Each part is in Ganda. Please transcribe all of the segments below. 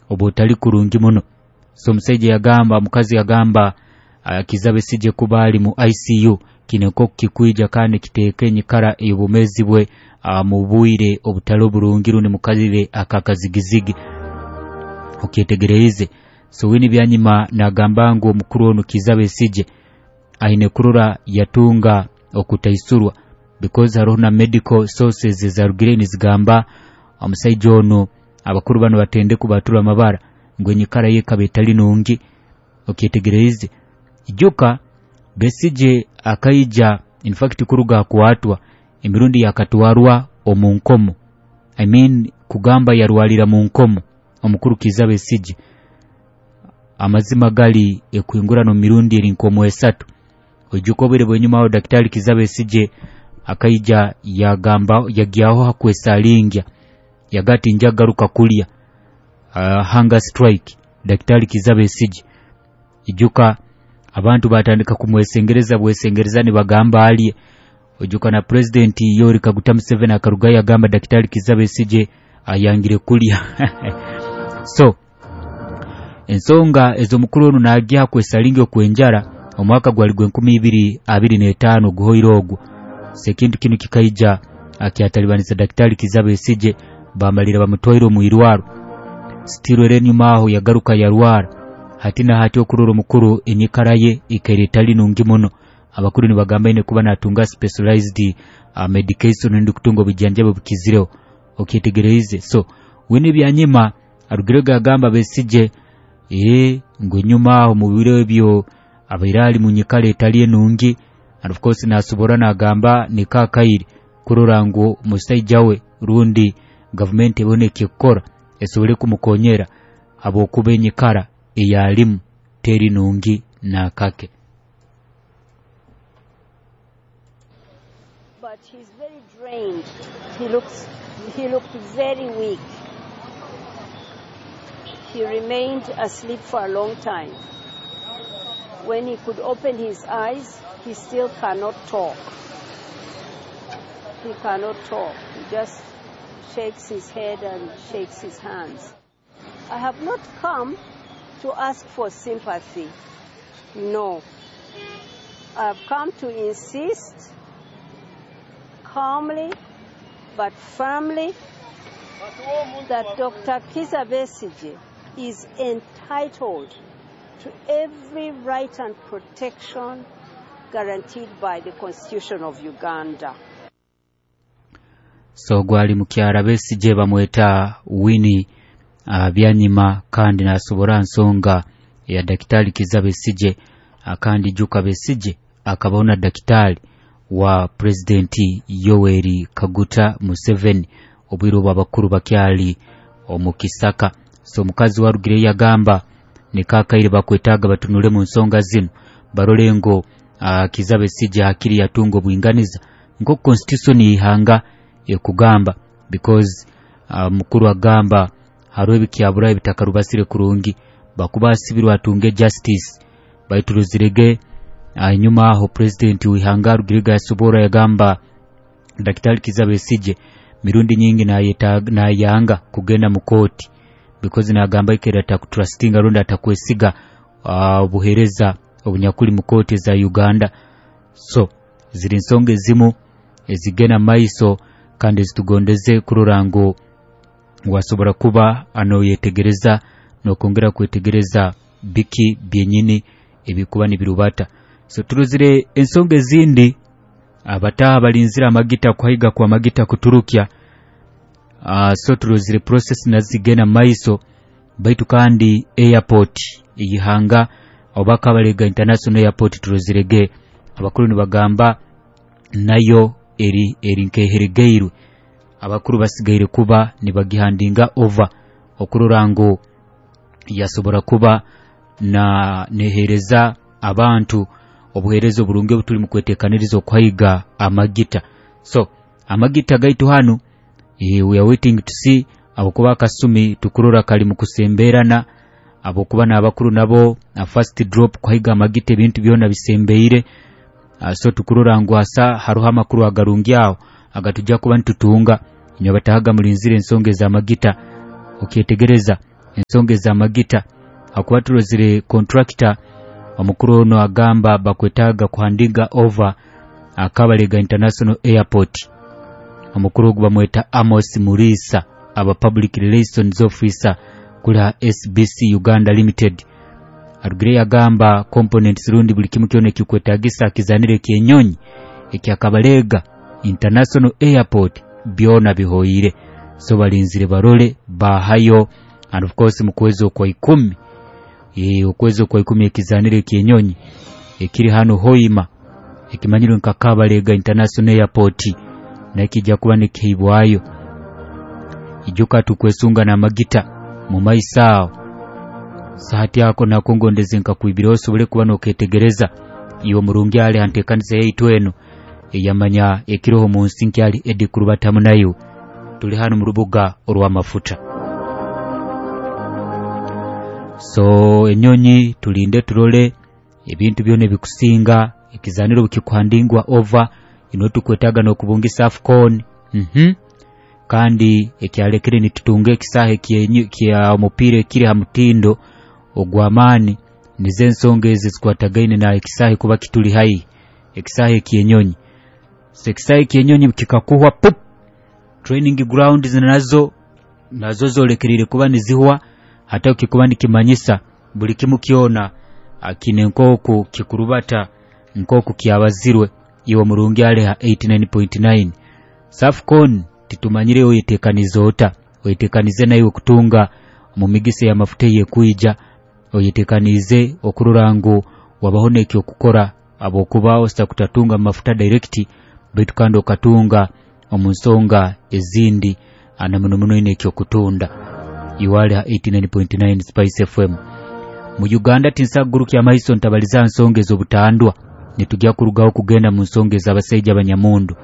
obutali kurungi muno. So musajja yagamba, mukazi yagamba Kizza Besigye kuba ali mu ICU kineko kikwija kandi kiteeke nyikara ey'obumezi bwe mu bwire obutali bulungi ne mukazire akakazigizigi okyetegereze. So wini byanyima nagamba ngo omukuru ono Kizza Besigye aine kurora yatunga okutaisurwa because harona medical sources za rugire nizigamba omusajja ono abakuru bano batende kubatura amabara ngwenyikara ye kabetali nungi okyetegereze. Ijuka Besigye akaija in fact kuruga kuatwa emirundi yakatwarwa omunkomo, I mean kugamba yarwalira mu nkomo omukuru Kizza Besigye amazima gali ekwingurano mirundi erinkomo esatu. Ojuko bere bwenyuma aho Daktari Kizza Besigye akaija yagamba yagyaho hakwesalingya yagati njagaruka kulya hunger strike Daktari Kizza Besigye. Ijuka abantu batandika kumwesengereza bwesengereza ni bagamba aliye. Ojuka na President Yoweri Kaguta Museveni akaruga yagamba Daktari Kizza Besigye ayangire kulya. So ensonga ezo mukuru ono najja kwesalinga okwenjara omwaka gwali gwe 2025 guhoiro ogwo. Sekintu kinu kikaija akyatalibaniza Daktari Kizza Besigye bamalira bamutwairo mu irwaro. Stiro renyuma aho yagaruka yarwara hatina hati okuroro mukuru enyikara ye ikeretali nungi muno. Abakuru ni bagamba ine kuba natunga specialized medication ndi kutunga bijanjabe bukizireo okyetegereze. So wini byanyima arugirega agamba Besigye ngwenyuma aho mu biro ebyo abairali mu nyikale etali enungi, and of course nasobora nagamba ni kakayiri kurora ngo musajja we rundi government eboneke kukora esobole kumukonyera abokuba enyikara eyalimu teri nungi nakake. But he's very drained. He looked very weak. He remained asleep for a long time. When he could open his eyes, he still cannot talk. He cannot talk. He just shakes his head and shakes his hands. I have not come to ask for sympathy. No. I have come to insist calmly but firmly that Dr. Kizza Besigye is entitled to every right and protection guaranteed by the Constitution of Uganda. So gwali mukyala Besigye bamweta Winnie byanyima kandi nasobora nsonga ya Daktari Kizza Besigye akandi juka Besigye akabona daktari wa Presidenti Yoweri Kaguta Museveni obwiro babakuru bakyali omukisaka. So mukazi wa rugire yagamba ne kakayire bakwetaga batunule mu nsonga zino barolengo Kizza Besigye hakiri yatungo bwinganiza ngo constitution ihanga ekugamba because mukuru agamba haro ebikyabura ebitakarubasire kurungi bakuba asibirwa atunge justice baituluzirege. Nyuma aho President wihanga rugiriga yasobora yagamba Daktari Kizza Besigye mirundi nyingi na yanga kugenda mu koti because nagamba ikera takutrustinga ronda atakwesiga obuhereza obunyakuli mu koti za Uganda. So ziri nsonge zimu ezigena maiso kandi zitugondeze kururango wasobora kuba anoyetegereza no kongera kwetegereza biki byenyini ebikuba nibirubata. So turuzire ensonge zindi abataha balinzira amagita kwahiga kwa magita kuturukya. So turuzire process nazigena maiso baitu kandi airport ihanga obaka balega international airport turuzirege abakuru ni bagamba nayo eri nkeheregeiru abakuru basigaire kuba nibagihandinga over okururango yasobora kuba na nehereza abantu obuherezo burunge butuli mu kwetekanirizo kwahiga amagita. So amagita gaitu hano we are waiting to see abokuba kasumi tukurura kali mu kusemberana abokuba na abakuru nabo na first drop kwahiga amagita ebintu byona bisembeire. So tukurura ngwasa haruha makuru agarungyao agatujja kuba ntutunga inyo batahaga mulinzire ensonge za magita okyetegereza ensonga za magita akuba tulozire contractor omukuru ono agamba bakwetaaga kuhandinga over Kabalega International Airport. Omukuru ogwo bamweta Amos Murisa aba public relations officer kula SBC Uganda Limited. Arugire yagamba components rundi buli kimu kyone kikwetagisa kizanire kyenyonyi ekya Kabalega International Airport byona bihoyire, so balinzire barole bahayo. And of course mukwezo kwa 10 okwezo kwa 10 ekizanire kyenyonyi ekiri hano Hoima ekimanyiro nka Kabalega International Airport na kijja kuba nekibwayo ijuka tukwesunga na magita mu maisao sahati yako na kongondeze nka kuibira osobole kuba noketegereza iyo murungi ale antekanise yeitweno eyamanya ekiroho mu nsinki ali edi kurubatamu nayo tuli hano mu rubuga olwa mafuta. So enyonyi tulinde turole ebintu byone bikusinga ekizaniro bikikuhandingwa over inotukwetaga no kubungisa AFCON kandi ekyalekere nitutunge ekisahe kya omupira kiri hamutindo ogwamani nize ensonga ezikwatagaine na ekisahe kuba kituli hai ekisahe kyenyonyi sekisahe kyenyonyi kikakuhwa pop training grounds nazo zolekerire kuba nizihwa hata ukikuba nikimanyisa buli kimu kiona akine nkoku kikurubata nkoku kyabazirwe iwo murungi ale 89.9 Safcon titumanyire oyetekanizoota oyetekanize nayo kutunga mu migise ya mafuta ye kuija oyetekanize okururango wabahoneke okukora abokuba osta kutatunga mafuta direct betukando katunga omunsonga ezindi anamuno ine kyo kutunda iwale 89.9 Spice FM. Mu Uganda tinsaguru kya maiso ntabaliza nsonge zobutandwa nitujja kurugaho kugenda mu nsonge z'abaseja abanyamundu.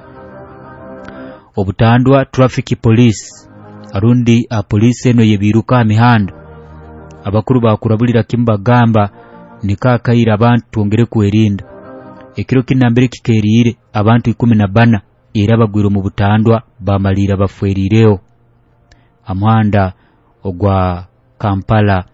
Obutandwa traffic police arundi a police eno yebiruka mihanda abakuru bakurabulira kimba gamba nikakaira abantu tongere kuerinda ekiro kinambere kikerire abantu 14 era bagwiro mu butandwa bamalira bafwerireo amwanda ogwa Kampala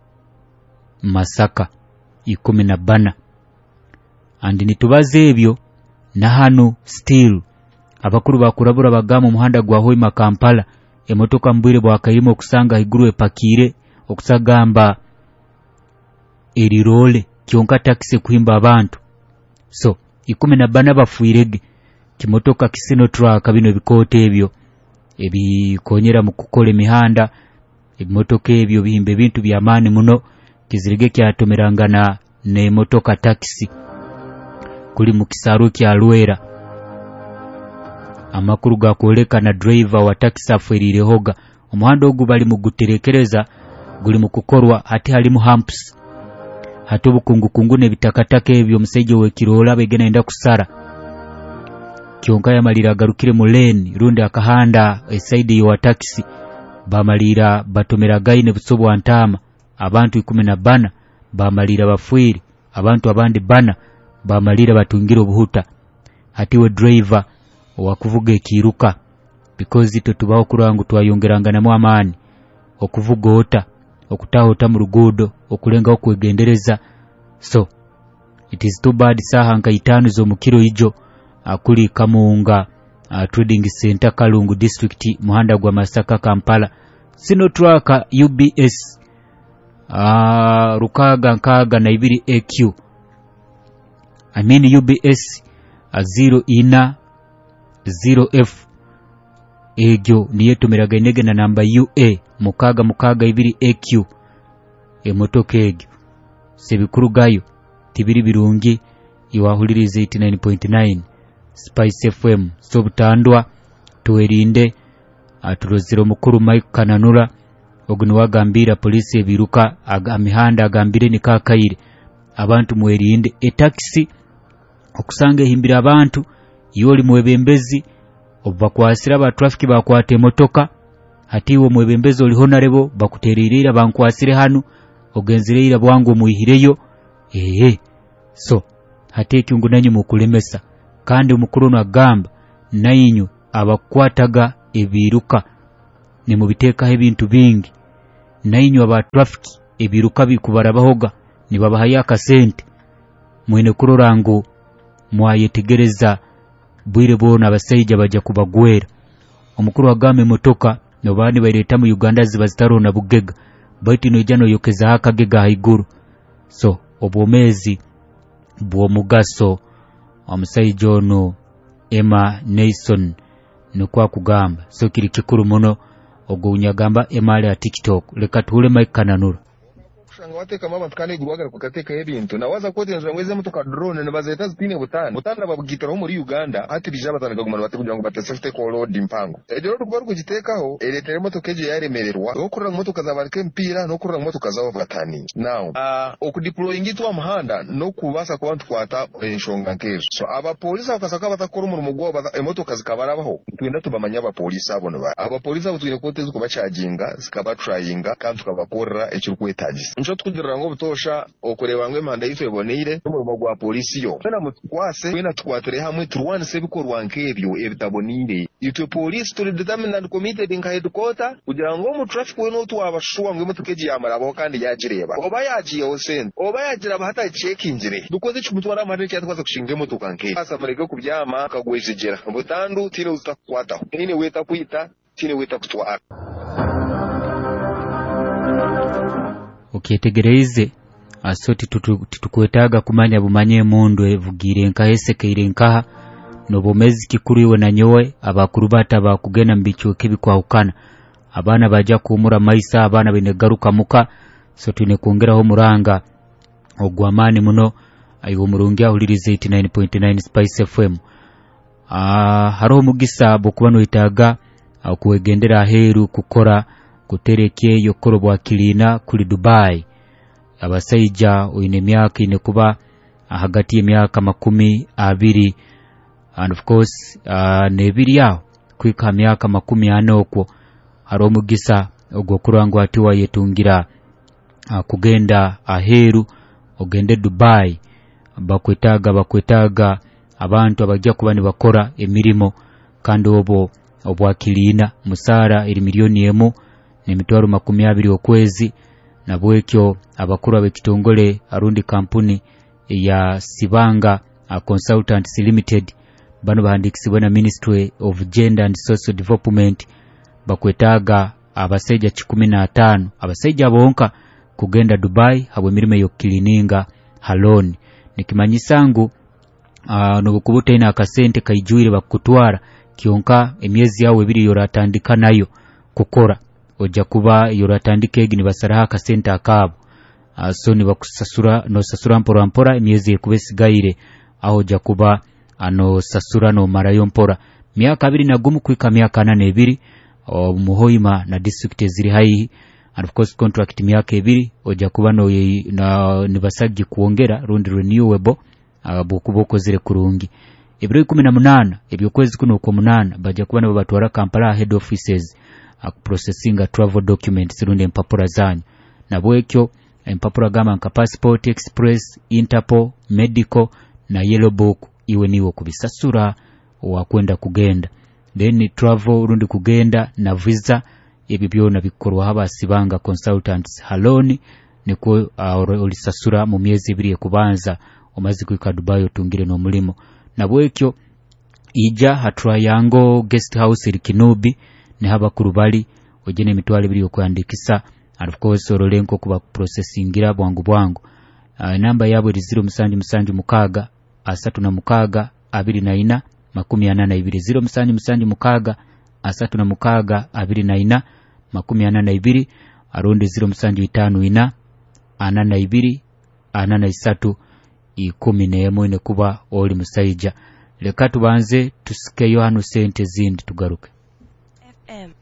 Masaka 14 andi nitubaze ebyo na hano still abakuru bakurabura bagama umuhanda gwa Hoima Kampala emotoka mbwire bwakayimo okusanga iguru epakire okusagamba erirole kyonka taxi kuhimba abantu so 14 bafuirege kimotoka kisino truck bino bikote ebyo ebikonyera mu kukola emihanda ebimotoka ebyo bihimbe bintu byamani muno kizirige kyatomerangana ne motoka taxi kuli mu kisaru kya Lwera amakuru gakoleka na driver wa taxi aferire hoga umuhanda ogu bali mu guterekereza guli mu kukorwa hati hali mu humps hatu bukungu ne bitakataka ebyo museje we kirola begena enda kusara kyonka yamalira garukire mu lane rundi akahanda eside yo wa taxi bamalira batomera gaine busobwa ntama abantu 14 bamalira bafwiri abantu abandi bana bamalira batungira obuhuta hatiwe driver wakuvuga ekiruka because ito tubaho kurangu twayongeranga mu amani okuvuga ota okutahota mu rugudo okulenga okwegendereza so it is too bad saha nka 5 zo mukiro ijo akuli Kamunga trading center Kalungu district muhanda gwa Masaka Kampala sino truck UBS rukaga nkaga na 2 AQ I mean UBS 0F egyo niye tumeraga inege na namba UA mukaga 2 AQ emotoka egyo sebikuru gayo tibiri birungi iwahulirize 89.9 Spice FM so butandwa tuwerinde aturoziro mukuru Mike Kananura oguni wagambira polisi ebiruka agamihanda agambire nikakaire abantu mwerinde taxi okusanga himbira abantu yoli mwebembezi obakwasira ba traffic bakwate motoka hatiwo mwebembezi oli honorable bakuteririra bankwasire hanu ogenzirira bwangu muyihireyo so hateki ngunanyi mukulemesa kandi umukuru na gamba nayinyu abakwataga ebiruka ni mubiteka ebintu bingi nainywa ba traffic ebiruka bikubara bahoga nibabahaye akasente mwene kurorango mwayetegereza bwire bona abasayija bajja kubagwera omukuru wa game motoka nobani baireta mu Uganda zibazitaro na bugega baiti no jano yokeza akagega haiguru so obomezi bwo mugaso omusayija ono Emma Nason nokwa kugamba so kiri kikuru muno ogwo unyagamba Emma ya TikTok leka tuule maikananura shanga wateka mama tukane guruwaga kukateka ebintu nawaza kote nzo ngweze mutoka drone ne bazeta zipine butana babugitara muri Uganda ati bijaba tanaga gumana bategugira ngo batesafite ko load impango ejero kubaru kugitekaho eretere motoka eje yaremererwa okurira motoka zabarike mpira no kurira motoka zawo batani now okudeploying itu amahanda no kubasa ku bantu kwata enshonga nkezo so aba police bakasaka batakora umurimo gwo emotoka zikabarabaho twenda tubamanya aba police abo no aba police abo twine kote zuko bacharginga zikaba tryinga kandi tukabakorera ekiri kwetagisa ncho tukugira ngo butosha okureba ngwe manda yife boneire umurimo gwa polisi yo bena mutwase kwena tukwatere hamwe turwane se bikorwa nkebyo ebitabonire itwe police to determined committed in headquarter kugira ngo mu traffic we no twabashuwa ngwe mutukeji yamarabo kandi yagireba oba yagiye hose oba yagira bahata checkingire dukoze cyumutwara amare cyatwaza kushinga motoka nke asa marege kubyama kagwejegera butandu tire utakwata ine weta kuita tire weta kutwara okyetegereze asoti tutukwetaga kumanya bumanye mundu evugire nkahesekeire nkaha nobomezi kikuru iwe na nyowe abakuru bata bakugena mbicho kibikwahukana abana baja kumura maisa abana binegaruka muka so tune kuongeraho muranga ogwamani muno ayo murungi ahulirize 89.9 Spice FM haro mugisa bokubano itaga akuwegendera heru kukora kutereke yokorobwa kilina kuli Dubai abasayija uine myaka ine kuba hagati y'emyaka 20 and of course nebiri yao kwika myaka 40 okwo haro mugisa ogwo kurangwa ati wayetungira kugenda aheru ogende Dubai bakwetaga abantu abajja kubani bakora emirimo kandi obwakilina musara iri milioni emu nemitwaro 20 okwezi nabwekyo abakuru abekitongole arundi kampuni ya Sibanga Consultants Limited bano bahandikisibwa na Ministry of Gender and Social Development bakwetaga abaseja 15 abaseja bonka kugenda Dubai habwe mirime yo kilininga haloni nikimanyisangu nobukubuta ina akasente kaijuire bakutwara kionka emyezi yawe 2 yoratandika nayo kukora oja kuba yoratandika egini basaraha akasente akabo so ni bakusasura no sasura mpora emyezi ekubesigaire aho ja kuba ano sasura no marayo mpora myaka 2 na gumu kwika myaka 82 muhoima na district ziri hai and of course contract myaka 2 oja kuba no nibasagi kuongera rundi renewable bukuboko zire kurungi Ebiro 18 ebyokwezi kuno ko 8 baja kuba nabo batwara Kampala head offices processing travel documents rundi empapura zanyu nabwekyo empapura gama nka passport express Interpol medical na yellow book iwe niwo kubisasura wakwenda kugenda then travel rundi kugenda na visa ebibyo nabikorwa haba Sibanga Consultants haloni niko olisasura mu myezi 2 kubanza omazi kwika Dubai otungire no mulimo nabwekyo ija hatua yango guest house Kinobi ne haba kurubali ojene mitwale 2 okwandikisa and of course orolenko kuba processingira bwangu namba yabo 0 mukaga asatu na mukaga 24 82 0 mukaga asatu na mukaga 24 82 aronde 0 5 4 13 ne kuba oli musayija leka tubanze tusikeyo hano sente zindi tugaruke FM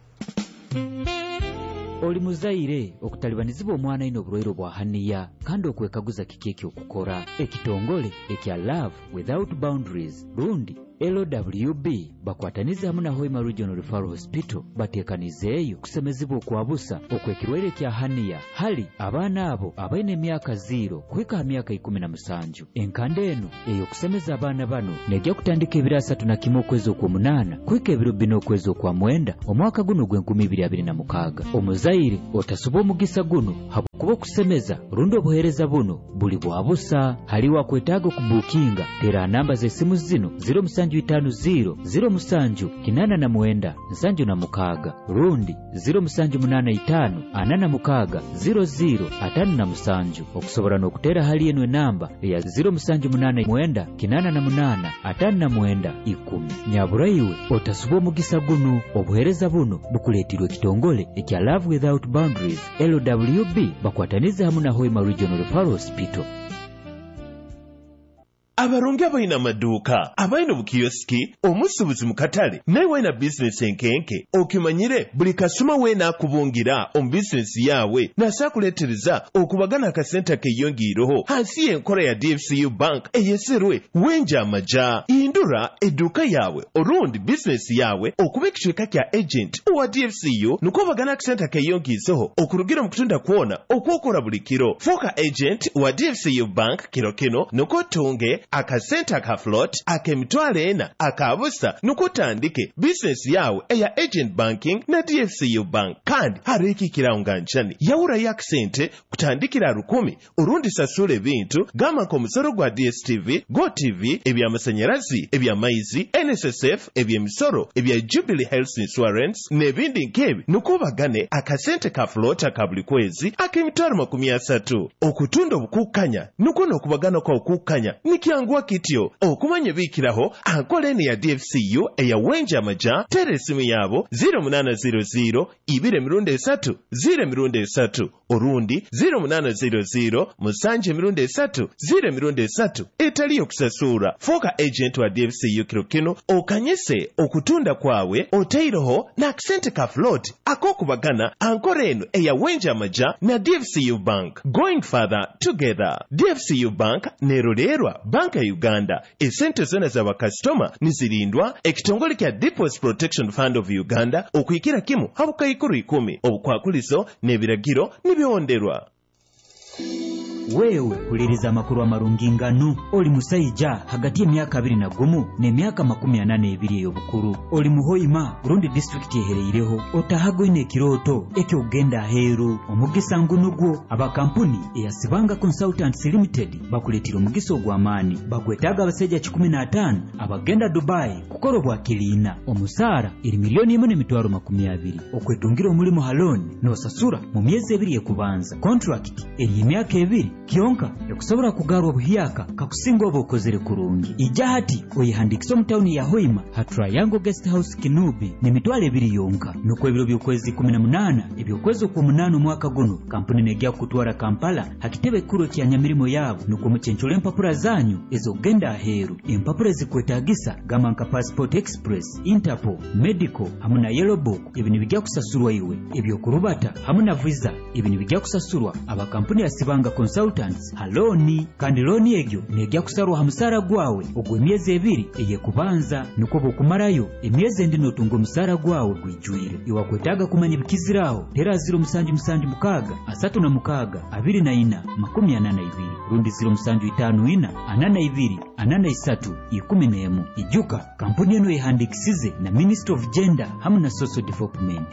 oli muzaire okutalibanizibwa omwana ino obulwaire bwa haniya kandi okwekaguza kikeki okukora ekitongole ekya Love Without Boundaries rundi LWB bakwataniza hamu na Hoima Regional Referral Hospital batekanizeeyo kusemezibwa okwabusa okwekirwaire kya hania hali abaana abo abaine emyaka 0 kuhika myaka 17. Enkanda eno eyo kusemeza abaana bano nejja kutandika ebiro 31 okwezi okwomunana kuhika ebiro 4 okwezi okwamwenda omwaka guno gw'2026. Omuzaire otasuba omugisa guno habukuba okusemeza rundi obuheereza buno buli bwabusa. Haliwa kwetaaga okubuukinga tera namba z'essimu zino 0750 0789 76 rundi 0785 86 0057. Okusobola n'okuteera hali eno enamba eya 0789 88 10. Nyabura iwe otasuba omugisa guno obuheereza buno bukuleetirwa ekitongole ekya Love Without Boundaries LWB bakwataniza hamu na Hoima Regional Referral Hospital. Abarongi abaina amaduuka abaina obukiyosiki omusubuzi mu katale naye waina bizinesi enkenke okimanyire buli kasuma weena akubungira omu bizinesi yawe nasaakuleetereza okubagana akasente akeyongiireho hansi y'enkola ya DFCU Bank eyeserwe wenja amaja. Hindura edduuka yawe orundi bizinesi yawe okuba ekicweka kya agent owa DFCU nukubagana akasente akeyongiiseho okurugira mu kutunda kwona okwokola buli kiro. Foka agent wa DFCU Bank kiro kino nukotunge akasente akaflot ak'emitwalo 4 akabusa nukutandike bizinesi yawe eya agent banking na DFCU Bank. Kandi harikikirawo nga nchani yawurayo akasente kutandikira 10 orundi sasula ebintu gama nk'omusoro gwa DSTV, GoTV, eby'amasanyalazi, eby'amaizi, NSSF, eby'emisoro, ebya Jubilee Health Insurance n'ebindi nk'ebi nukubagane akasente kaflot aka buli kwezi ak'emitwalo 30. Okutunda obukukkanya nukuno okubagana kwa okukkanya nikyanguwa kityo okumanya biikiraho ankola eno ya DFCU eya wenja amaja. Tera esimu yaabo 0800 2 3 orundi 0800 7 3 etali okusasura. Foka agent wa DFCU kiro kino okanyise okutunda kwawe oteiroho n'akasente ka float ak'okubagana ankola eno eya wenja amaja na DFCU Bank. Going further together. DFCU Bank nerolerwa Banka ya Uganda. Esente zona za bakasitoma nizirindwa ekitongole kya Deposit Protection Fund of Uganda okuyikira kimu habukayikuru 10. Obukwakulizo n'ebiragiro nibionderwa. Wewe huliriza amakuru amarungi ngano oli musayija hagati y'emyaka 21 n'emyaka 82 ey'obukuru. Oli muhoima rundi district ehereireho otahagoine ekirooto ekyogenda aheeru. Omugisa ngunugwo abakampuni eyasibanga Consultants Limited bakuletira omugisa ogw'amaani. Bakwetaaga abasajja 15 abagenda Dubai kukora obwakiliina. Omusaara eri $1,20,000 okwetungira omulimu haloni n'osasura mu myezi 2 ekubanza. Contract eri emyaka 2 kionka okusobola kugarwa obuhyaka kakusinga obukozere kurungi. Ija hati oyihandikisa mu town ya Hoima ha Triangle Guest House Kinubi n'emitwalo 2 yonka. Nukwo ebiro by'okwezi 18 ebyokwezi okwomunana omwaka guno kampuni negya kutwara Kampala hakitebe kuro kya nyamirimo yabo nukwo muchenchole empapura zanyu ezogenda aheru. Empapura zikwetagisa gamanka Passport Express, Interpol, Medical hamu na Yellow Book. Ibi nibijja kusasurwa iwe ebyokurubata hamu na visa. Ibi nibijja kusasurwa abakampuni yasibanga Consultants haloni kandi loni egyo nejja kusarwa hamusara gwawe ogw'emyezi 2 eyekubanza nukwo bokumarayo emyezi endi notunga omusara gwawe gwijwire. Iwakwetaaga kumanya bikiziraho tera 0776 36 24 82 rundi 0754 82 83 11. Ijuka kampuni eno ehandikisize na Ministry of Gender hamu na Social Development.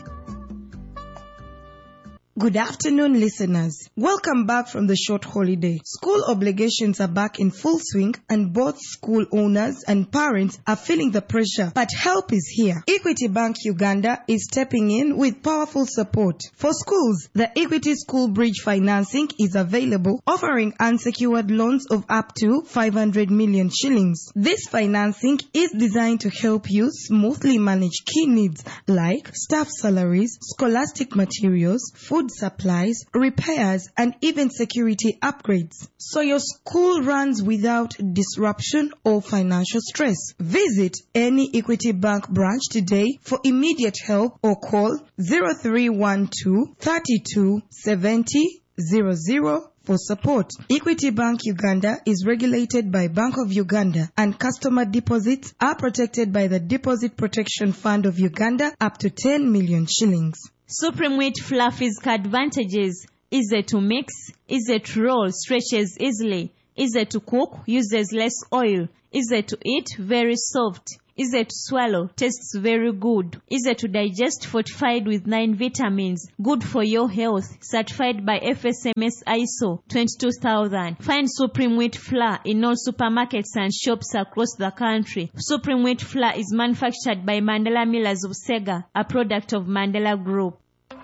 Good afternoon, listeners. Welcome back from the short holiday. School obligations are back in full swing and both school owners and parents are feeling the pressure, but help is here. Equity Bank Uganda is stepping in with powerful support. For schools, the Equity School Bridge financing is available, offering unsecured loans of up to 500 million shillings. This financing is designed to help you smoothly manage key needs like staff salaries, scholastic materials, food food supplies, repairs, and even security upgrades, so your school runs without disruption or financial stress. Visit any Equity Bank branch today for immediate help or call 0312 32 70 00 for support. Equity Bank Uganda is regulated by Bank of Uganda, and customer deposits are protected by the Deposit Protection Fund of Uganda up to 10 million shillings. Supreme Wheat Flour physical advantages: easy to mix, easy to roll, stretches easily, easy to cook, uses less oil, easy to eat, very soft, easy to swallow, tastes very good, easy to digest, fortified with 9 vitamins, good for your health, certified by FSMS ISO 22000. Find Supreme Wheat Flour in all supermarkets and shops across the country. Supreme Wheat Flour is manufactured by Mandela Millers of Sega, a product of Mandela Group.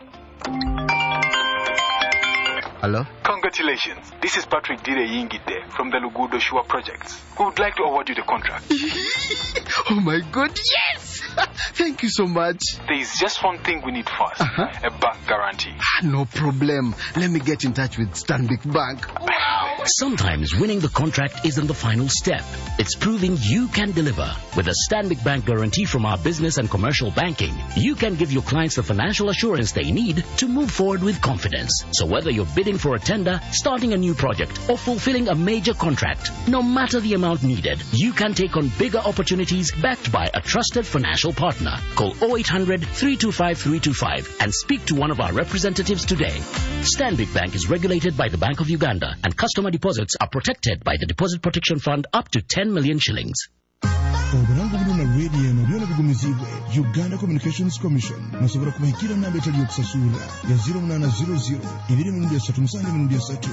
Hello? Congratulations. This is Patrick Dire Yingide from the Lugudo Shua Projects. We would like to award you the contract. Oh my God, yes! Thank you so much. There is just one thing we need first. A bank guarantee. No problem. Let me get in touch with Stanbic Bank. Wow! Sometimes winning the contract isn't the final step. It's proving you can deliver. With a Stanbic Bank guarantee from our business and commercial banking, you can give your clients the financial assurance they need to move forward with confidence. So whether you're bidding for a tender, starting a new project, or fulfilling a major contract, no matter the amount needed, you can take on bigger opportunities backed by a trusted financial partner. Call 0800 325 325 and speak to one of our representatives today. Stanbic Bank is regulated by the Bank of Uganda, and customer deposits are protected by the Deposit Protection Fund up to 10 million shillings. Obulango buluna radio no byona bigumizibwe Uganda Communications Commission musobora kubahikira namba etali yokusasula ya 0800 23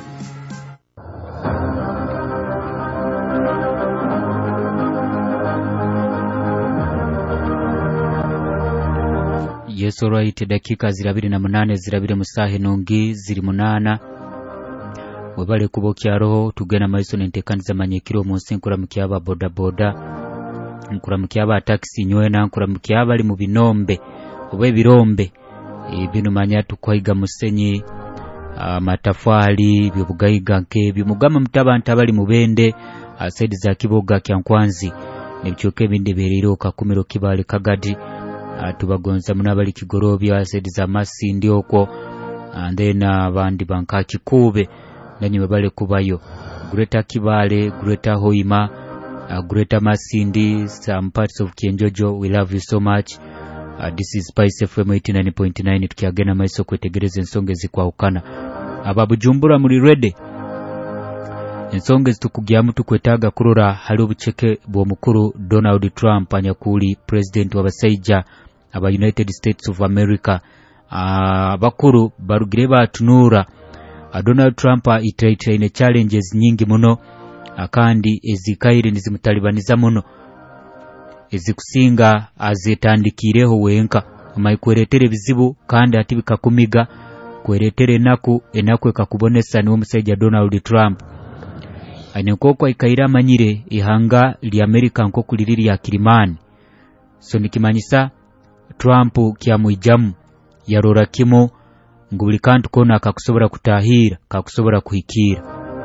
Yes, alright, dakika 28 zirabire musahe nongi ziri 8 webale kubokyaro tugena maiso nentekaniza manyekiro munsi nkuramukyaba boda boda nkuramukyaba taxi nywena nkuramukyaba ali mu binombe obwe birombe bino manya tukwayiga musenyi matafali byobugayiga nke bimugama mutabanta bali mubende saidi za kiboga kyankwanzi nebyoke bindi beriro kakumiro kibale kagadi tubagonza munabali kigorobya saidi za masindi okwo andena abandi banka kikube nanyi bale kubayo Greater Kibale, Greater Hoima, Greater Masindi, some parts of Kienjojo. We love you so much. This is Spice FM 89.9 tukiagena maiso kwetegereza ensonge zikwahukana ababu Jumbura muri ready ensonge zitukugyamu tukwetaga kurora hali obucheke bw'omukuru Donald Trump anyakuli president w'abasaija aba United States of America bakuru barugire batunura Donald Trump itaine challenges nyingi muno akandi ezikaire nizimutalibaniza muno ezikusinga azetandikireho wenka maikweretere bizibu kandi atibika kumiga kweretere enaku ekakubonesa ni omusajja Donald Trump ainekoko ikaira manyire ihanga li America nko kuliriri ya Kilimani so nikimanyisa Trump kyamuijamu yarora kimo ngubuli kantu kona akakusobora kutahira kakusobora kuhikira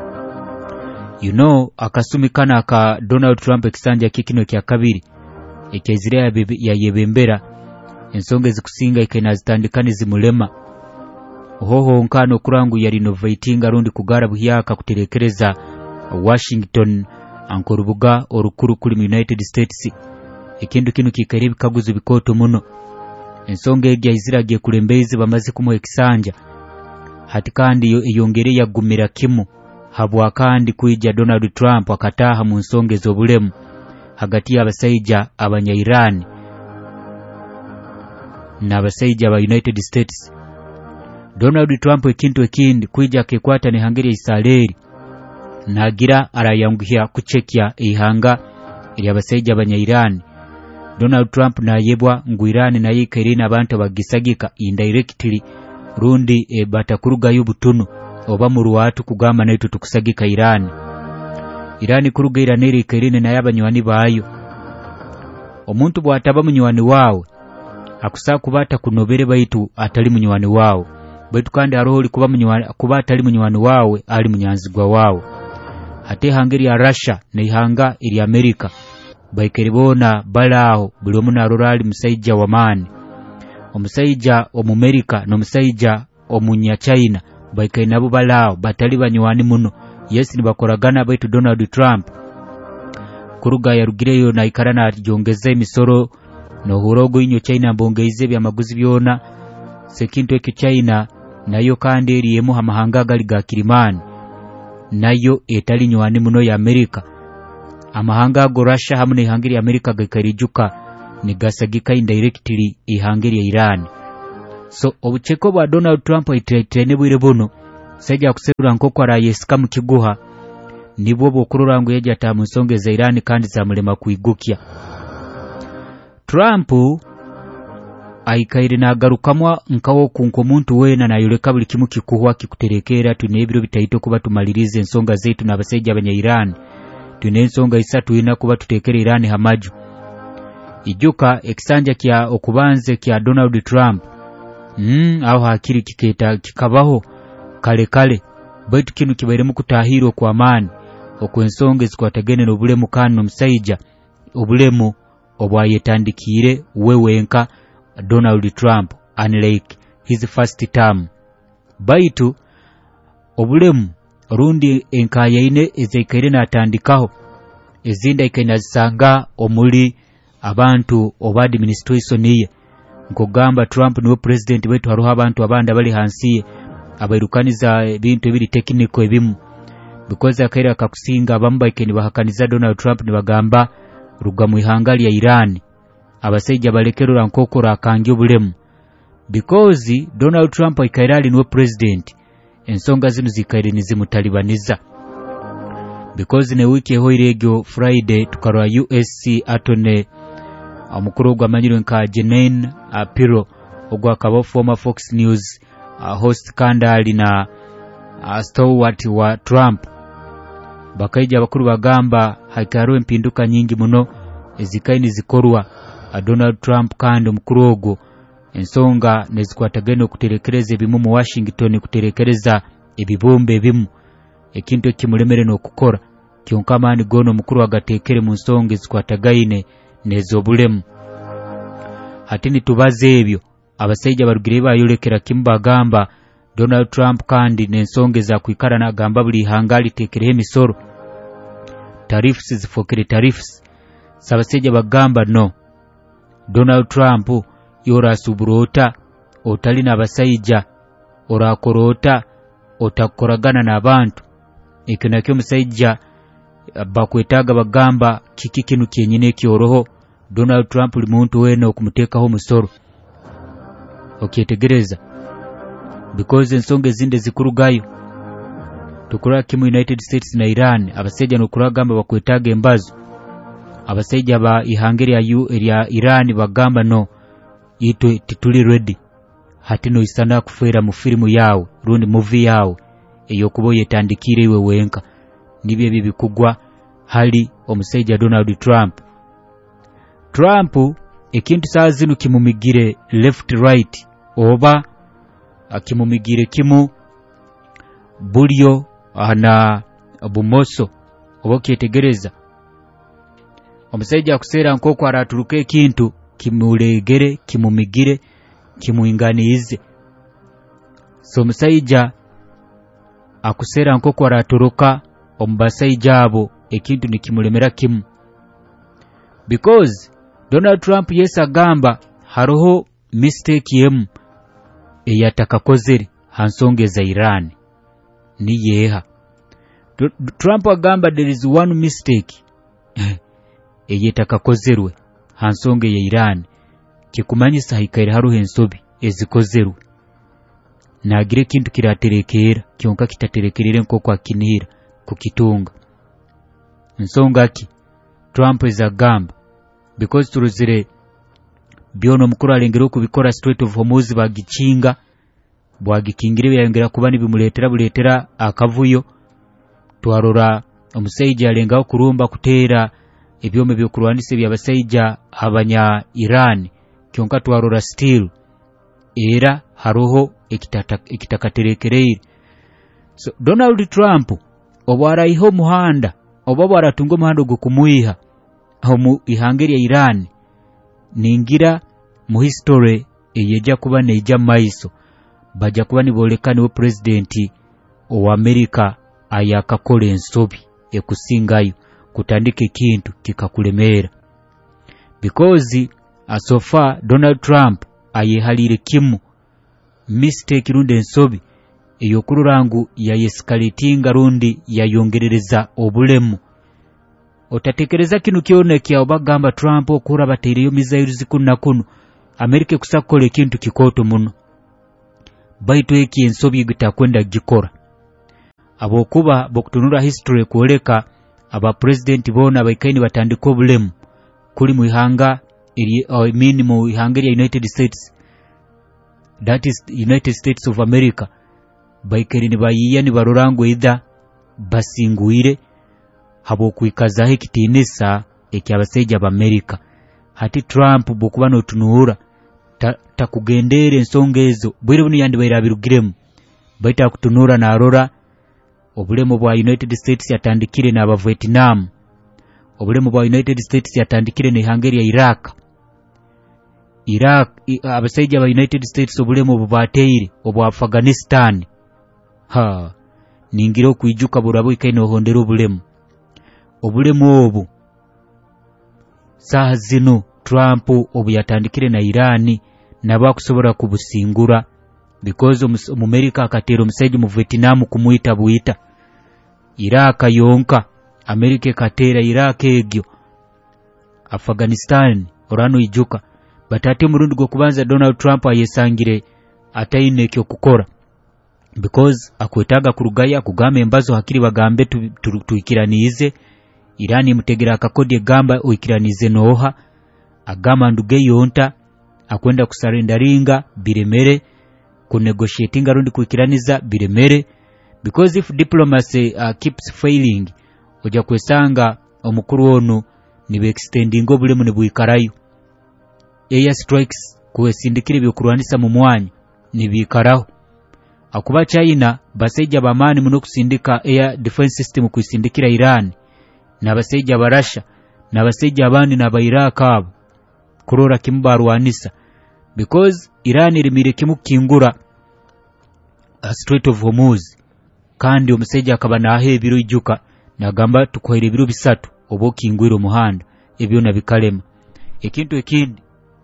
akasumikana aka Donald Trump ekisanja kikino kya kabiri ekezire ya yebembera ensonge zikusinga ikenazitandikani zimulema hoho nkano kurangu ya renovatinga rundi kugara buhyaka kuterekereza Washington ankorubuga orukuru kuli United States ekindu kinu kikaribi kaguzo bikoto muno ensonge egya iziragiye kulembezi bamaze kumu ekisanja hati kandi yongere yagumira kimu habwa kandi kuija Donald Trump akataha mu nsonge z'obulemu hagati y'abasaija abanya-Iran n'abasaija aba United States. Donald Trump ekintu ekindi kuija kekwata ne hangere Israeli nagira arayanguhya kuchekya ihanga ili abasaija abanya-Iran. Donald Trump na yebwa ngu Iran na yikerina abantu bagisagika indirectly rundi batakuruga y'ubutunu oba mu ruwatu kugamba nayo tukusagika Iran kuruga Iran ikerine na yabanywani bayo omuntu bwataba munywani wawe akusa kubata kunobere baitu atali munywani wawe baitu kandi haroho oli kuba atali munywani wawe ali munyanzigwa wawe. Ate hangeri ya Russia neihanga eri America baikeribona balaho buli omu narora ali musajja wamaani. Omusajja omumerika n'omusajja omunya China baikai nabo balaho batali banywani muno. Yes nibakoragana baitu Donald Trump kuruga yarugireyo na ikarana jongeze emisoro no hurogo inyo China mbongeize byamaguzi byona sekintu ekyo China nayo kandi eriyemu hamahanga gali ga Kirimani nayo etali nywani muno ya America. Amahanga go Russia hamwe n'ihangiri ya America gakarijuka nigasagika indirectly ihangiri ya Iran. So obucheko bwa Donald Trump itetrene bwire bono sajja kuserura nkoko arayesika mu kiguha nibwo bokurura ngo yajata mu nsonge za Iran kandi zamulema kuigukya. Trump aikaire nagarukamwa nkawo kunko muntu wena nayoleka buli kimu kikuhwa kikuterekera tunebiro bitaito kuba tumalirize ensonga zetu n'abasajja abanya Iran. Tune ensonga isatu ina kuba tutekere Iran hamaju. Ijuka ekisanja kya okubanze kya Donald Trump aho hakiri kiketa kikabaho kale baitu kinu kibaire mu kutahiro kwa amani okwensonga zikwatagene n'obulemu kandi n'omusajja obulemu obwayetandikire wewenka Donald Trump unlike his first term. Baitu obulemu rundi enkaya ine ezekaire natandikaho ezinda ikaina zisanga omuli abantu oba administration ye nkogamba Trump niwe president wetu haruha abantu abanda bali hansi abairukaniza ebintu ebiri technical ebimu because akaira akakusinga abamba ikeni bahakaniza Donald Trump nibagamba ruga mu ihangali ya Iran abasajja balekerura nkokora akangi obulemu because Donald Trump ikaira ali niwe president ensonga zinu zikaire nizimutalibaniza because ne wiki hoiregyo Friday tukarwa USC atone omukuru gwamanyiro nka Jeanine Pirro ogwa kabo former Fox News host kandali na stalwart wa Trump bakaija bakuru bagamba hakaro empinduka nyingi muno ezikaini zikorwa Donald Trump kandi omukuru ogwo ensonga nezikwatagene okuterekereza ebimu mu Washington kuterekereza ebibombe ebimu ekintu kimulemere n'okukora kyonka mani gono mukuru agatekere mu nsonga zikwatagaine nezobulemu. Hatini tubaze ebyo abasajja barugire bayolekera kimbagamba Donald Trump kandi n'ensonga za kwikara na gamba buli hangali tekere emisoro tariffs zifokere tariffs sabasajja bagamba no Donald Trump yora suburota otali na basajja orakorota otakoragana n'abantu ekinakyo musajja bakwetaga bagamba kiki kinu kyenyine kyoroho Donald Trump limuntu wena okumutekaho musoro okyetegereza because ensonga zinde zikurugayo tukura kimu United States na Iran abasajja nokuragamba bakwetaga embazo abasajja ba ihangeri ya Iran bagamba no ito tituli ready hatino isana kufera mu filmu yawe rundi movie yawe eyo kubo yetandikire iwe wenka nibye bibikugwa hali omusajja Donald Trump ekintu saazinu kimumigire left right oba akimumigire kimu bulyo ana bumoso oba kyetegereza omusajja akusera nkoko araturuka ekintu kimulegere kimumigire kimuinganize so omusajja akusera nkoko araturuka ombasajja abo ekintu nikimulemera kimu because Donald Trump yesa gamba haroho mistake yemu eyatakakozeri hansonge za Iran ni yeha Trump agamba there is one mistake eyetakakozerwe hansonge ya Iran kikumanyisa hikaire haruhe ensobi ezikozerwe nagire kintu kiraterekera kyonka kitaterekerere nkoko akinira kukitunga nsonga ki Trump ezagamba because turuzire byono mukuru alengero kubikora Strait of Hormuz bagikinga bwagikingire yayongera kuba nibimuletera akavuyo twarora omusajja alengaho kurumba kutera ebyome byo kurwanise by'abasajja abanya Iran kyonka twarora still era haroho ekitakaterekereire. So Donald Trump obwarayiho muhanda oba bwaratunga muhanda go kumuiha mu ihanga lya Iran ningira mu history eyeja kuba neija maiso baja kuba nibolekani wo president o America ayakakole ensobi ekusingayo kutandika ekintu kikakulemera because so far Donald Trump ayehalire kimu mistake runde ensobi eyokururangu yayescalatinga rundi yayongerereza obulemu otatekereza kinu kyonekya obagamba Trump okura batereyo missiles zikunnakunu America kusakole kintu kikoto muno baito eki ensobi gitakwenda gikora abokuba bokutunura history kuoleka aba president bona abaikaini batandika obulemu kuli mu ihanga minimum ihanga ya United States, that is United States of America. Baikeri ni bayiya ni barorango either basinguire habo kuikaza ekitinisa ekyabaseja ba America. Hati Trump bokuba no tunuura takugendere ensonga ezo bwire buni yandi bayirabirugiremu baita kutunura na arora obulemu bwa United States yatandikire na aba Vietnam, obulemu bwa United States yatandikire ne Hungary ya Iraq abaseja ba United States obulemu bubateire obwa Afghanistan ningiro kuijuka burabo ikaino hondero obulemu obu saha zino Trump obu yatandikire na Irani nabakusobora kubusingura because mu America akatero museje mu Vietnam kumuita buita Iraq yonka America katera Iraq egyo Afghanistan orano ijuka batati murundi go kubanza Donald Trump ayesangire ataine kyo kukora because akwetaga kurugaya kugame embazo hakiri bagambe tuikiranize Irani mutegera akakodi gamba oikiranize noha agama nduge yonta akwenda kusarendaringa biremere kunegotiatinga rundi kuikiraniza biremere because if diplomacy keeps failing oja kwesanga omukuru ono nibe extending obulemu ne buikarayo air strikes kuwesindikire byokurwanisa mu mwanya nibikaraho akuba China baseja bamani muno kusindika air defense system kuisindikira Iran na baseja barasha na baseja abandi na Iraq abo kurora kimbarwanisa because Iran irimire kimukingura Strait of Hormuz kandi omuseja akaba nahe biro ijuka nagamba tukohere biro bisatu obokingwiro muhanda ebyo nabikalema ekintu ekindi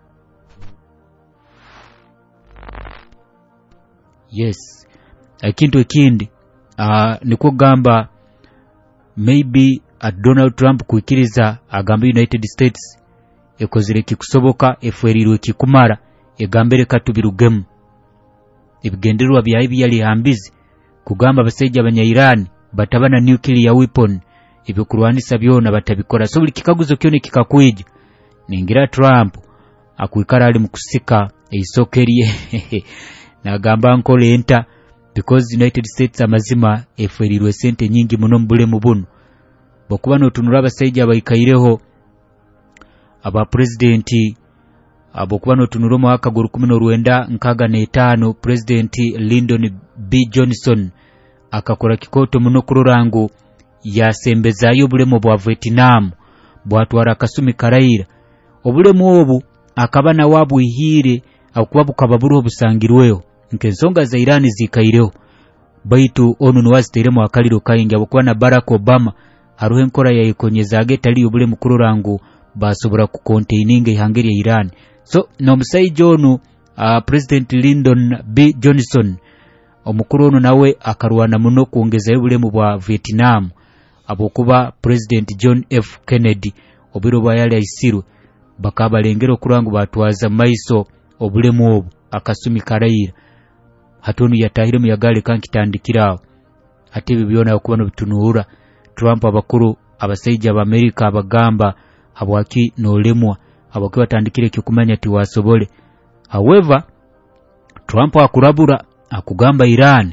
yes ekintu ekindi niko gamba maybe Donald Trump kuikiriza agamba United States ekozire kikusoboka efwerirwe kikumara egambere katubirugemu ebigenderwa bya ibyali hambizi kugamba baseja abanya Iran batabana nuclear weapon ebyokurwanisa byona batabikora so buli kikaguzo kyone kikakwije ningira Trump akuikara ali mukusika eisokeriye nagamba nkole enta because United States amazima efwerirwe sente nyingi muno mbulemu buno bokuba no tunura abaseja abayikaireho aba president abokuba no tunura mwaka guru 1965 President Lyndon B Johnson akakora kikoto muno kururangu yasembezayo bulemu bwa Vietnam bwatwara kasumi karaira obulemu obu akabana wabu ihire akuba bukababuru obusangirweho nkensonga za Iran zikaireho baitu onu nwazitere mu akaliro kayingi abokuba na Barack Obama haruhe nkora ya ikonyezage tali obulemu kururangu basobora ku containinga ihangeri ya Iran so no musai jonu President Lyndon B Johnson omukuru ono nawe akarwana muno kuongeza obulemu bwa Vietnam abokuba President John F Kennedy obiro bayali aisirwe bakabalengero kurangu batwaza maiso obulemu obu akasumi karaira hatonu yatahire mu yagale kankitandikirawo ati bibyona okuba bitunuura Trump abakuru abaseja ba America abagamba habwaki nolemwa abaki batandikire kyokumanya ati wasobole however Trump akurabura akugamba Iran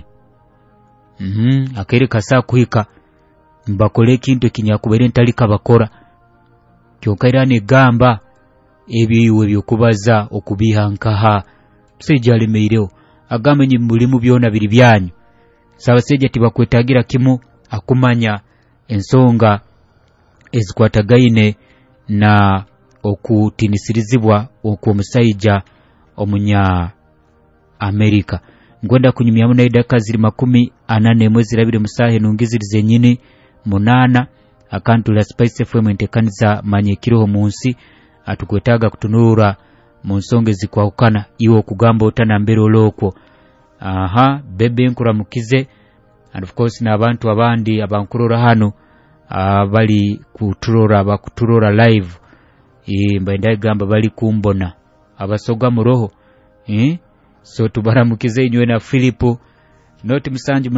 akere kasa kuhika mbakole kintu kinyakubere ntalika bakora kyonka Iran egamba ebiwe byokubaza okubihankaha sejali meireo agamenye mulimu byona biri byanyu Ssaabasajja tibakwetagira kimu akumanya ensonga ezikwatagaine na okutinisirizibwa okw'omusajja omunya Amerika ngwenda kunyumyamu na idaka ziri 41 zirabire musahe nungizirize nyini 8 akantu la Spice FM entekaniza manye kiroho munsi atukwetaga kutunura mu nsonga zikwahukana iwo okugamba otanambera olokwo bebe nkuramukize and of course na abantu abandi abankurora hano bali kuturora live mbaenda gamba bali kumbona abasoga mu roho so tubaramukize inywe na Filipo noti musanji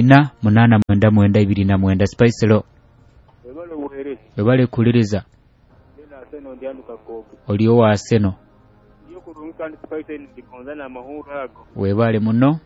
849 Spice lo webale kuliriza oliyo wa Arsenal webale muno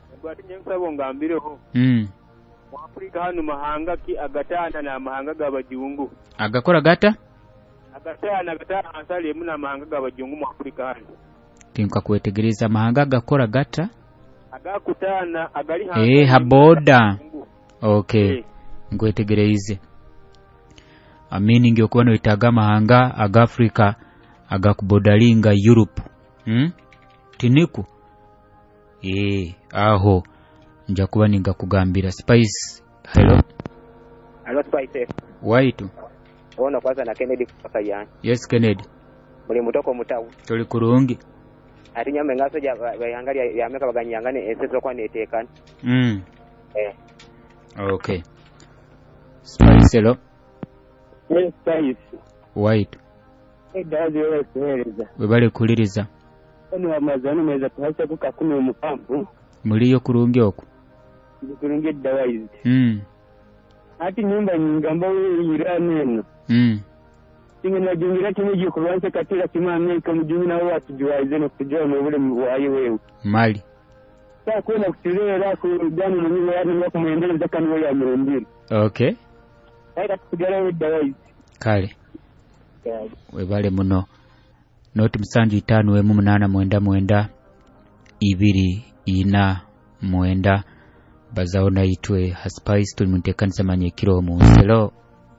Afrika hano mahanga ki agatana na mahanga gabajungu agakora gata agatana ansali muna mahanga gabajungu mu Afrika hano tinka kwetegereza mahanga gakora gata agakutana agali haboda okay ngwetegereze amini ngyo kubona itaga mahanga aga Afrika agakubodalinga Europe tiniku aho nja kuba ninga kugambira Spice. Hello Spice waitu ona kwanza na Kennedy kupaka yani. Yes Kennedy muri mutoko mutawu tuli kurungi ati nyame ngaso bayangalia yameka baganyangane esezo kwa netekana okay Spice. Hello Yes Spice waitu edazi wewe kueleza webale kuliriza ono amazano meza tuhasa kuka 10 mu kampu muliyo kurungi oku kurungi dawaizi ati nyumba nyingamba iraneno tinga najungira kimiji kubanza katira kimame kamujumi na watu juwaize no kujua no bule wayi wewe mali sasa kuna kutirera ku dani no niwe yani no kumuendeleza kanwe ya mrundiri okay aida kugara dawaizi kale webale muno noti musanju 5 we 8 2 4 bazaona itwe Spice tulimuntekanisa manye kiroho munselo